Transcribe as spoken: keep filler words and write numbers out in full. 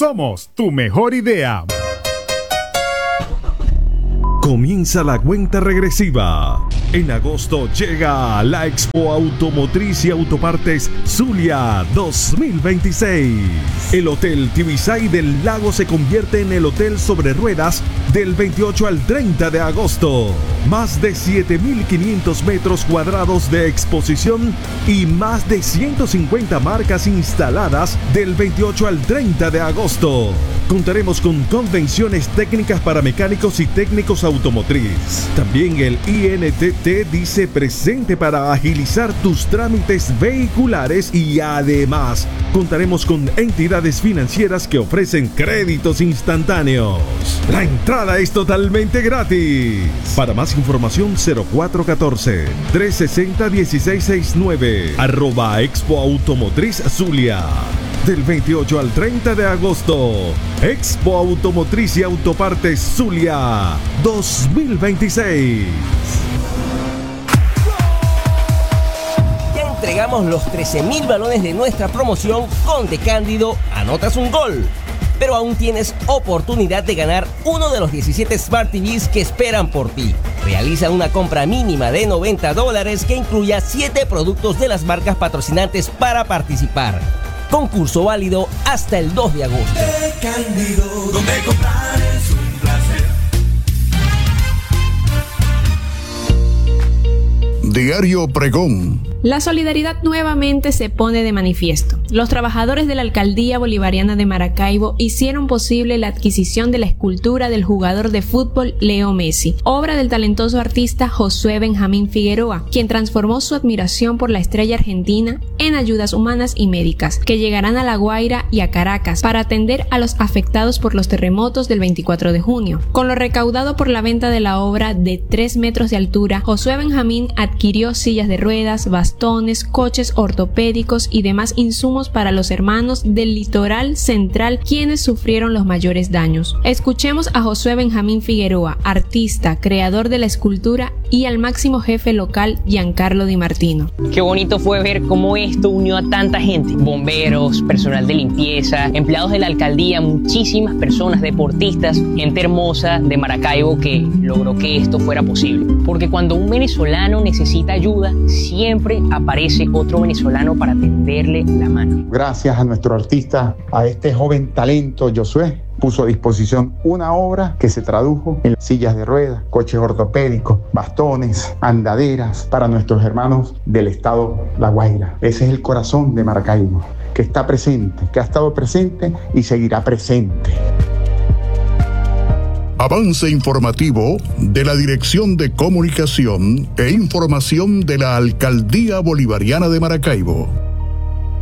Somos tu mejor idea. Comienza la cuenta regresiva. En agosto llega la Expo Automotriz y Autopartes Zulia dos mil veintiséis. El Hotel Tibisay del Lago se convierte en el hotel sobre ruedas del veintiocho al treinta de agosto. Más de siete mil quinientos metros cuadrados de exposición y más de ciento cincuenta marcas instaladas del veintiocho al treinta de agosto. Contaremos con convenciones técnicas para mecánicos y técnicos automotriz. También el I N T T dice presente para agilizar tus trámites vehiculares y además contaremos con entidades financieras que ofrecen créditos instantáneos. La entrada es totalmente gratis. Para más información cero cuatro uno cuatro, tres seis cero, uno seis seis nueve arroba Expo Automotriz Zulia. Del veintiocho al treinta de agosto, Expo Automotriz y Autopartes Zulia dos mil veintiséis. Ya entregamos los trece mil balones de nuestra promoción con De Cándido Anotas un Gol. Pero aún tienes oportunidad de ganar uno de los diecisiete Smart T Vs que esperan por ti. Realiza una compra mínima de noventa dólares que incluya siete productos de las marcas patrocinantes para participar. Concurso válido hasta el dos de agosto. De Cándido, donde comprar es un placer. Diario Pregón. La solidaridad nuevamente se pone de manifiesto. Los trabajadores de la Alcaldía Bolivariana de Maracaibo hicieron posible la adquisición de la escultura del jugador de fútbol Leo Messi, obra del talentoso artista Josué Benjamín Figueroa, quien transformó su admiración por la estrella argentina en ayudas humanas y médicas, que llegarán a La Guaira y a Caracas para atender a los afectados por los terremotos del veinticuatro de junio. Con lo recaudado por la venta de la obra de tres metros de altura, Josué Benjamín adquirió sillas de ruedas, bastones, coches ortopédicos y demás insumos para los hermanos del litoral central quienes sufrieron los mayores daños. Escuchemos a Josué Benjamín Figueroa, artista, creador de la escultura, y al máximo jefe local Giancarlo Di Martino. Qué bonito fue ver cómo esto unió a tanta gente, bomberos, personal de limpieza, empleados de la alcaldía, muchísimas personas, deportistas, gente hermosa de Maracaibo que logró que esto fuera posible. Porque cuando un venezolano necesita ayuda, siempre aparece otro venezolano para tenderle la mano. Gracias a nuestro artista, a este joven talento Josué, puso a disposición una obra que se tradujo en sillas de ruedas, coches ortopédicos, bastones, andaderas para nuestros hermanos del estado La Guaira. Ese es el corazón de Maracaibo, que está presente, que ha estado presente y seguirá presente. Avance informativo de la Dirección de Comunicación e Información de la Alcaldía Bolivariana de Maracaibo.